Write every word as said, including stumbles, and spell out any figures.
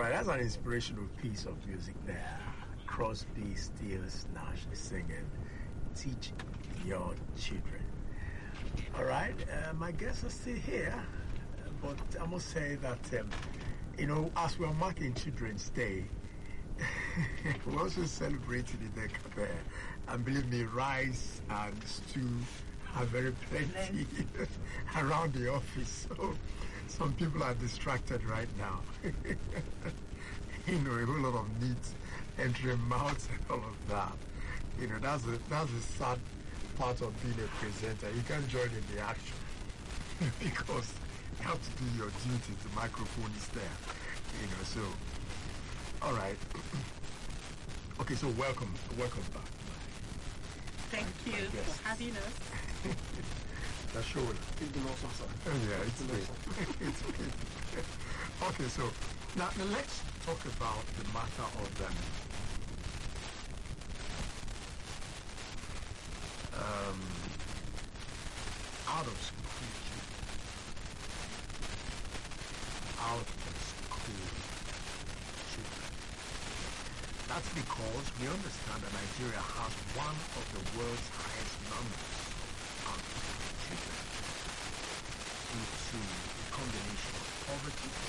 right, that's an inspirational piece of music there. Crosby, Stills, Nash singing, Teach Your Children. All right, uh, my guests are still here, but I must say that, um, you know, as we're marking Children's Day, we're also celebrating the Dekabe. And believe me, rice and stew are very plenty around the office. So some people are distracted right now. You know, a whole lot of meat entering mouths and all of that. You know, that's a, that's a sad part of being a presenter. You can't join in the action because you have to do your duty. The microphone is there. You know, so, all right. Okay, so welcome, welcome back. Thank you for having us. That's sure. It's been awesome, sir. Yeah, it's great. It's great. Okay, so now, now let's talk about the matter of them. Um, out of school children. Out of school children. That's because we understand that Nigeria has one of the world's highest numbers of children due to a combination of poverty